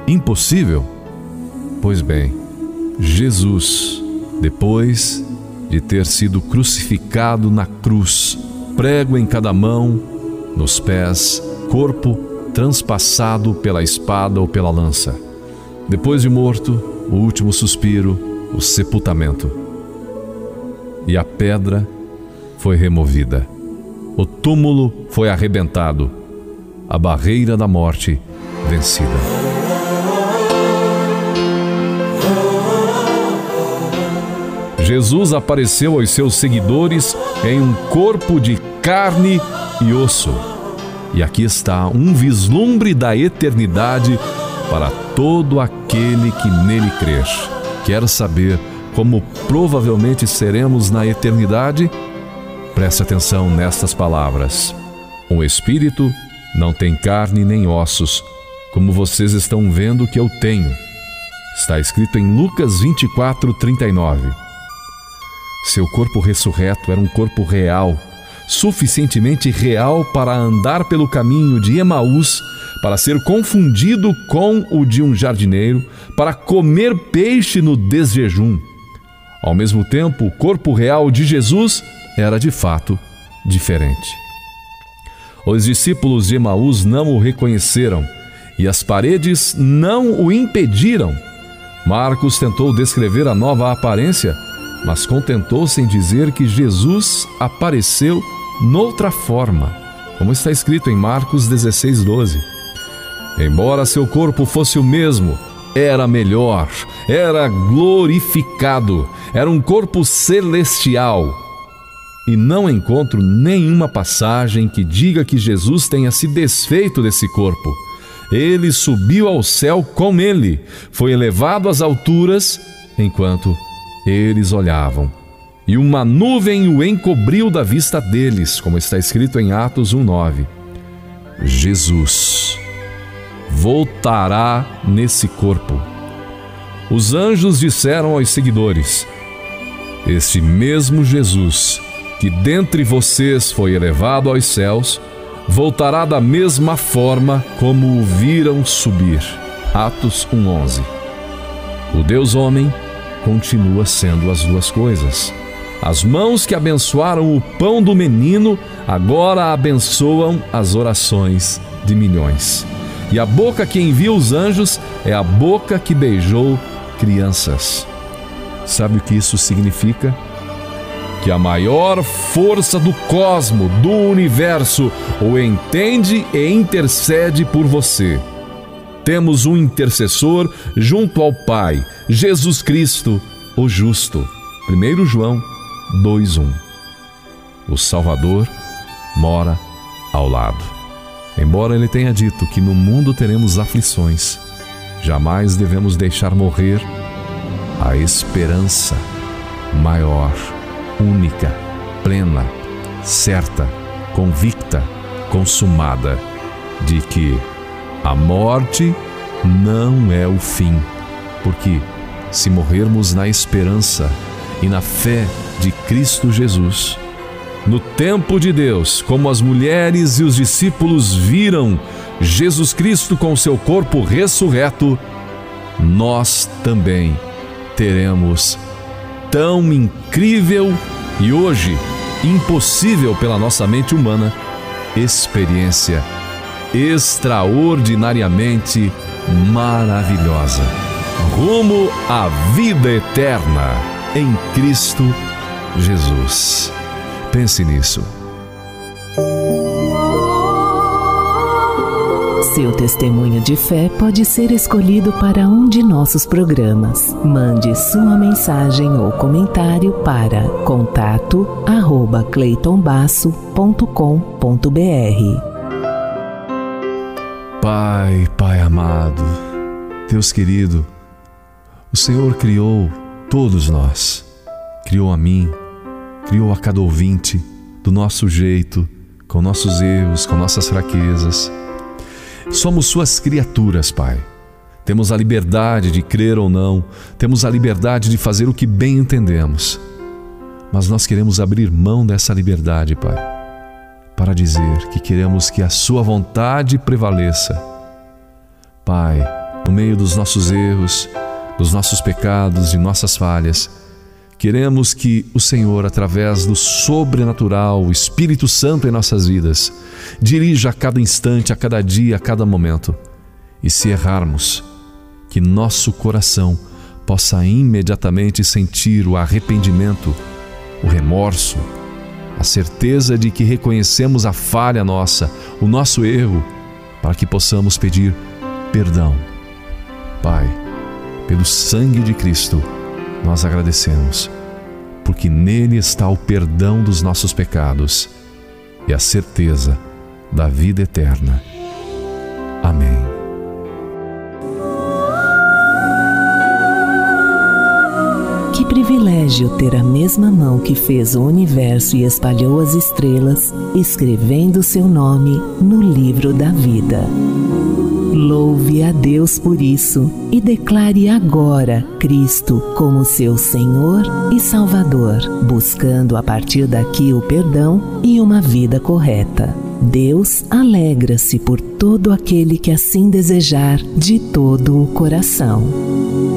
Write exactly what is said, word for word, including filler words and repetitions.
impossível? Pois bem, Jesus, depois de ter sido crucificado na cruz, prego em cada mão, nos pés, corpo transpassado pela espada ou pela lança. Depois de morto, o último suspiro, o sepultamento. E a pedra foi removida. O túmulo foi arrebentado. A barreira da morte vencida. Jesus apareceu aos seus seguidores em um corpo de carne e osso. E aqui está um vislumbre da eternidade para todo aquele que nele crer. Quer saber como provavelmente seremos na eternidade? Preste atenção nestas palavras. Um espírito não tem carne nem ossos, como vocês estão vendo que eu tenho. Está escrito em Lucas vinte e quatro, trinta e nove. Seu corpo ressurreto era um corpo real, suficientemente real para andar pelo caminho de Emaús, para ser confundido com o de um jardineiro, para comer peixe no desjejum. Ao mesmo tempo, o corpo real de Jesus era de fato diferente. Os discípulos de Emaús não o reconheceram e as paredes não o impediram. Marcos tentou descrever a nova aparência, mas contentou-se em dizer que Jesus apareceu noutra forma, como está escrito em Marcos dezesseis, doze. Embora seu corpo fosse o mesmo, era melhor, era glorificado, era um corpo celestial. E não encontro nenhuma passagem que diga que Jesus tenha se desfeito desse corpo. Ele subiu ao céu com ele, foi elevado às alturas, enquanto eles olhavam. E uma nuvem o encobriu da vista deles, como está escrito em Atos um, nove. Jesus voltará nesse corpo. Os anjos disseram aos seguidores: este mesmo Jesus, que dentre vocês foi elevado aos céus, voltará da mesma forma como o viram subir. Atos um, onze. O Deus homem continua sendo as duas coisas. As mãos que abençoaram o pão do menino agora abençoam as orações de milhões. E a boca que envia os anjos é a boca que beijou crianças. Sabe o que isso significa? Que a maior força do cosmo, do universo, o entende e intercede por você. Temos um intercessor junto ao Pai, Jesus Cristo, o justo. primeiro João dois, um. O Salvador mora ao lado. Embora ele tenha dito que no mundo teremos aflições, jamais devemos deixar morrer a esperança maior, única, plena, certa, convicta, consumada, de que a morte não é o fim, porque se morrermos na esperança e na fé de Cristo Jesus, no tempo de Deus, como as mulheres e os discípulos viram Jesus Cristo com seu corpo ressurreto, nós também teremos tão incrível e hoje impossível pela nossa mente humana experiência extraordinariamente maravilhosa, rumo à vida eterna em Cristo Jesus. Pense nisso. Seu testemunho de fé pode ser escolhido para um de nossos programas. Mande sua mensagem ou comentário para contato arroba cleiton basso ponto com ponto br. Pai, Pai amado, Deus querido, o Senhor criou todos nós, criou a mim, criou a cada ouvinte do nosso jeito, com nossos erros, com nossas fraquezas. Somos suas criaturas, Pai. Temos a liberdade de crer ou não, temos a liberdade de fazer o que bem entendemos. Mas nós queremos abrir mão dessa liberdade, Pai, para dizer que queremos que a sua vontade prevaleça. Pai, no meio dos nossos erros, dos nossos pecados e nossas falhas. Queremos que o Senhor, através do sobrenatural, o Espírito Santo em nossas vidas, dirija a cada instante, a cada dia, a cada momento. E se errarmos, que nosso coração possa imediatamente sentir o arrependimento, o remorso, a certeza de que reconhecemos a falha nossa, o nosso erro, para que possamos pedir perdão. Pai, pelo sangue de Cristo, nós agradecemos, porque nele está o perdão dos nossos pecados e a certeza da vida eterna. Amém. Que privilégio ter a mesma mão que fez o universo e espalhou as estrelas, escrevendo seu nome no livro da vida. Louve a Deus por isso e declare agora Cristo como seu Senhor e Salvador, buscando a partir daqui o perdão e uma vida correta. Deus alegra-se por todo aquele que assim desejar de todo o coração.